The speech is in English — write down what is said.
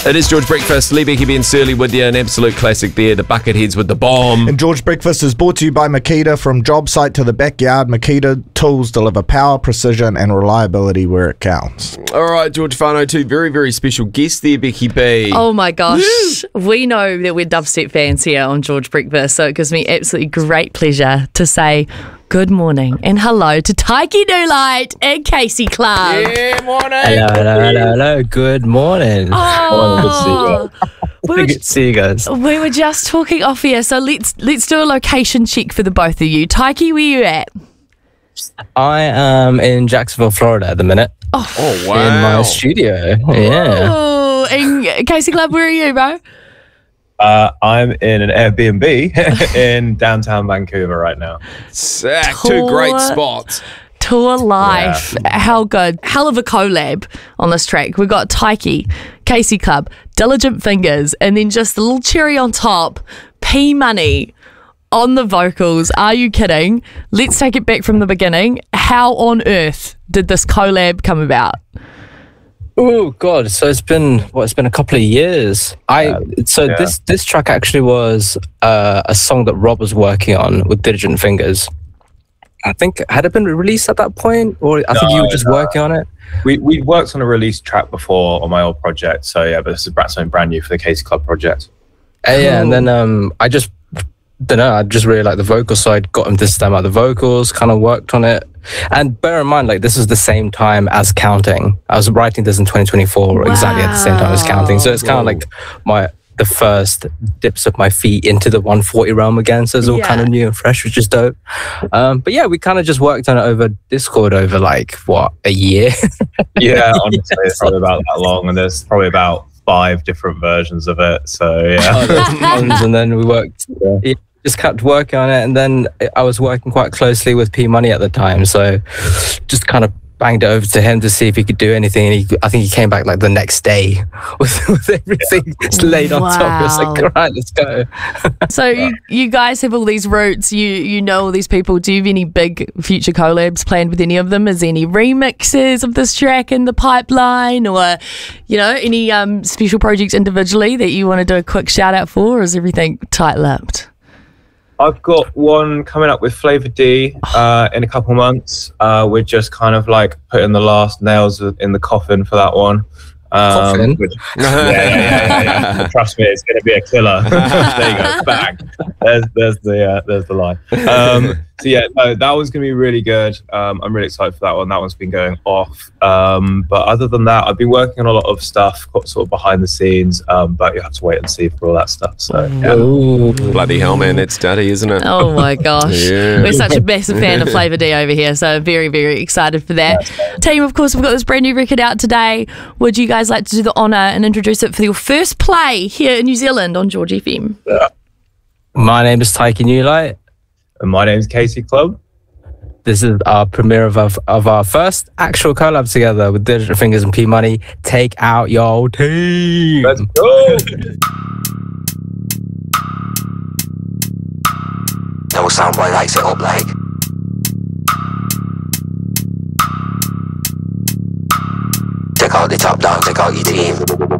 It is George Breakfast. Lee Becky, Ben Surly with you. An absolute classic there. The Bucketheads with the bomb. And George Breakfast is brought to you by Makita. From job site to the backyard, Makita tools deliver power, precision, and reliability where it counts. All right, George Fano, two very, very special guests there, Becky B. Oh my gosh. We know that we're dubstep fans here on George Breakfast, so it gives me absolutely great pleasure to say good morning and hello to Taiki Newlight and Casey Club. Yeah, morning. Hello. Good morning. Oh, Good to see you guys. we were just talking off here, so let's do a location check for the both of you. Taiki, where you at? I am in Jacksonville, Florida at the minute. Oh, wow. In my studio. Yeah. Oh, and Casey Club, where are you, bro? I'm in an Airbnb in downtown Vancouver right now. Sick. Two great spots. Tour life. Yeah. How good. Hell of a collab on this track. We've got Taiki, Casey Club, Diligent Fingers, and then just the little cherry on top, P Money on the vocals. Are you kidding? Let's take it back from the beginning. How on earth did this collab come about? Oh God! So it's been a couple of years. This track actually was a song that Rob was working on with Diligent Fingers. I think had it been released at that point, or I think you were just working on it. We worked on a release track before on my old project, so yeah. But this is something brand new for the Casey Club project. Yeah, and then I just don't know. I just really liked the vocals, so I got him to stem out the vocals, kind of worked on it. And bear in mind, like, this is the same time as Counting. I was writing this in 2024, exactly at the same time as Counting. So it's kind of like the first dips of my feet into the 140 realm again. So it's all kind of new and fresh, which is dope. But yeah, we kind of just worked on it over Discord over like, a year? Yeah, honestly, it's probably about that long. And there's probably about 5 different versions of it. So yeah. And then we worked... Yeah. Just kept working on it, and then I was working quite closely with P Money at the time, so just kind of banged it over to him to see if he could do anything, and I think he came back like the next day with everything laid on top. It was like, all right, let's go. So you guys have all these roots, you know all these people. Do you have any big future collabs planned with any of them? Is there any remixes of this track in the pipeline, or any special projects individually that you want to do a quick shout out for, or is everything tight-lipped? I've got one coming up with Flavor D in a couple months. We're just kind of like putting the last nails in the coffin for that one. Coffin? Yeah. Trust me, it's going to be a killer. There you go, bang. There's the line. So yeah, no, that one's going to be really good. I'm really excited for that one. That one's been going off. But other than that, I've been working on a lot of stuff sort of behind the scenes, but you have to wait and see for all that stuff. So yeah. Ooh, bloody hell, man, that's dirty, isn't it? Oh my gosh. We're such a massive fan of Flavor D over here, so very, very excited for that. Team, of course, we've got this brand new record out today. Would you guys like to do the honour and introduce it for your first play here in New Zealand on George FM? Yeah. My name is Taiki Newlight. And my name's Casey Club. This is our premiere of our first actual collab together with Diligent Fingers and P Money. Take out your team. Let's go. No soundboy likes it up like. Take out the top down, take out your team.